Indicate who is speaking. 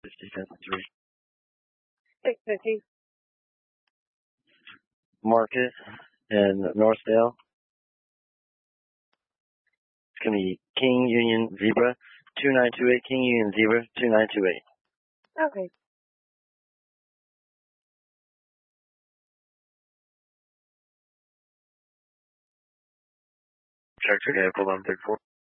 Speaker 1: 57.3.
Speaker 2: 650.
Speaker 1: Market in Northdale. It's going to be King Union Zebra 2928, King Union Zebra 2928.
Speaker 2: Okay.
Speaker 1: Check your vehicle 134.